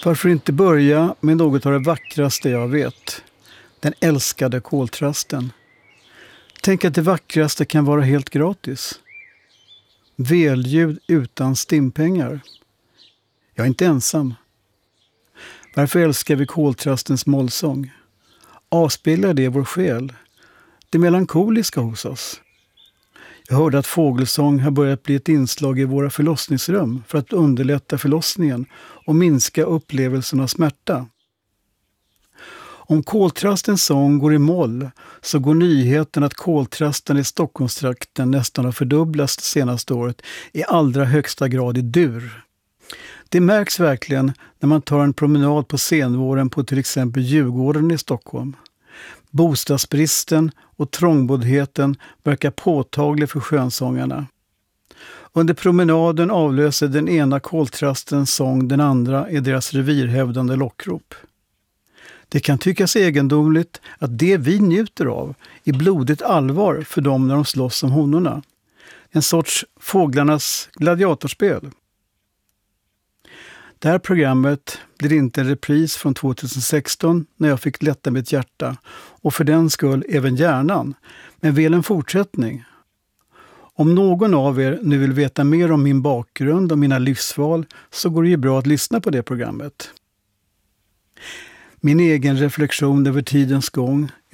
Varför inte börja med något av det vackraste jag vet? Den älskade koltrasten. Tänk att det vackraste kan vara helt gratis. Välljud utan stimpengar. Jag är inte ensam. Varför älskar vi koltrastens mollsång? Avspeglar det vår själ? Det melankoliska hos oss? Jag hörde att fågelsång har börjat bli ett inslag i våra förlossningsrum för att underlätta förlossningen och minska upplevelsen av smärta. Om koltrastens sång går i moll så går nyheten att koltrasten i Stockholmstrakten nästan har fördubblats det senaste året i allra högsta grad i dur. Det märks verkligen när man tar en promenad på senvåren på till exempel Djurgården i Stockholm. Bostadsbristen och trångboddheten verkar påtaglig för skönsångarna. Under promenaden avlöser den ena koltrastens sång den andra i deras revirhävdande lockrop. Det kan tyckas egendomligt att det vi njuter av är blodigt allvar för dem när de slåss om honorna. En sorts fåglarnas gladiatorspel. Det här programmet blir inte en repris från 2016 när jag fick lätta mitt hjärta och för den skull även hjärnan, men väl en fortsättning. Om någon av er nu vill veta mer om min bakgrund och mina livsval så går det ju bra att lyssna på det programmet. Min egen reflektion över tidens gång